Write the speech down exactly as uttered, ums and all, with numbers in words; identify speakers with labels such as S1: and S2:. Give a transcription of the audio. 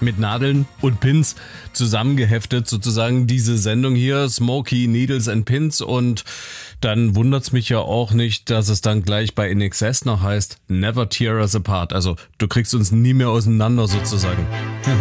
S1: mit Nadeln und Pins zusammengeheftet, sozusagen diese Sendung hier, Smokey, Needles and Pins. Und dann wundert's mich ja auch nicht, dass es dann gleich bei I N X S noch heißt, Never Tear Us Apart. Also du kriegst uns nie mehr auseinander sozusagen.